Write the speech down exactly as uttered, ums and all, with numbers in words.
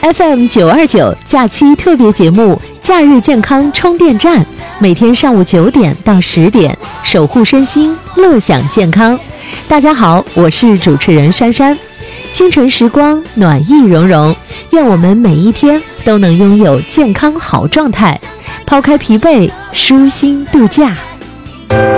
F M 九二九假期特别节目假日健康充电站，每天上午九点到十点，守护身心，乐享健康。大家好，我是主持人珊珊。清晨时光暖意融融，愿我们每一天都能拥有健康好状态，抛开疲惫，舒心度假。